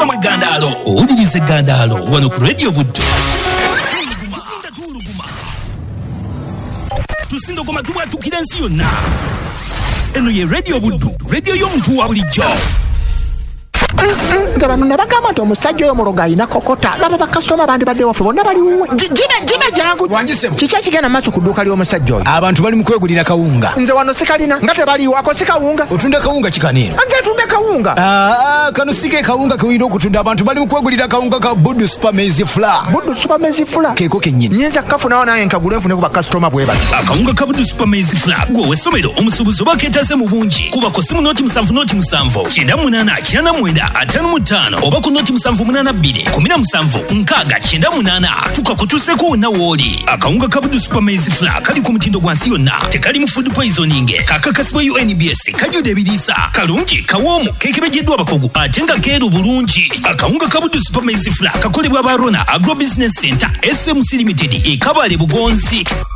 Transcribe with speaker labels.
Speaker 1: Muva Magandalo. Owuliriza Gandalo wano ku Radio Buddu. Tusindogoma tubwatukira ensi yonna. Eno ye Radio Buddu, radio y'omuntu wa bulijjo.
Speaker 2: Nga bano ne bagamba nti omusajja oyo muloga alina kokota laba bakasitoma bandi badde waffe bonna bali wuwe jibe jangu kiki ekigenda maaso ku dduuka ly'omusajja oyo
Speaker 3: abantu bali mu kwegulira kawunga
Speaker 2: nze wano sikalina nga tebaliiwako si kawunga
Speaker 3: otunda kawunga kikanino
Speaker 2: nze ntunda kawunga
Speaker 3: kano sige kawunga kewulira okutunda abantu bali mu kwegulira kawunga ka Buddu Super Maize Flour keeko kennyini nyinza kukafunawo naye nkagula nfune ku bakasitoma bwe bati
Speaker 1: akawunga ka Buddu Super Maize Flour gwe w'essomero omusuubuzi oba keetaase mu bungi kuba ko simu nooti 7 9 55 oba ku noti 782 17 tuka kutuseko wonna wooli akawunga ka Buddu Super Maize Flour kali ku mutindo gwa nsi yonna tekali mu food poisoning kakakasibwa UNBS kajjude ebiriisa kalungi kawoomu kekebejeddwa abakogu ate nga keeru bulungi akawunga ka Buddu Super Maize Flour kakolebwa ba Rona Agro Business Center SMC Limited e Kabale Bugonzi